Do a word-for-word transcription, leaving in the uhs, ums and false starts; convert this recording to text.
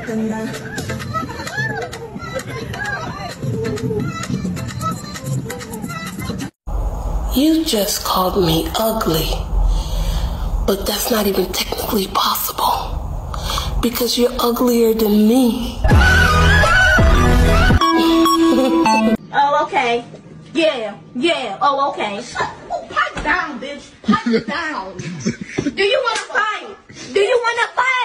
You just called me ugly, but that's not even technically possible because you're uglier than me. Oh, okay. Yeah, yeah. Oh, okay. Oh, pipe down, bitch. Pipe down. Do you want to fight? Do you want to fight?